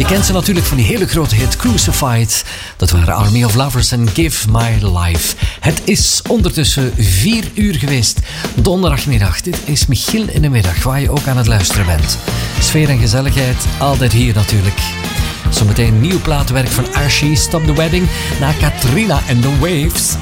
kent ze natuurlijk van die hele grote hit Crucified. Dat waren Army of Lovers en Give My Life. Het is ondertussen 4 uur geweest. Donderdagmiddag. Dit is Michiel in de middag, waar je ook aan het luisteren bent. Sfeer en gezelligheid, altijd hier natuurlijk. Zometeen nieuw platenwerk van Archie, Stop the Wedding, naar Katrina and the Waves.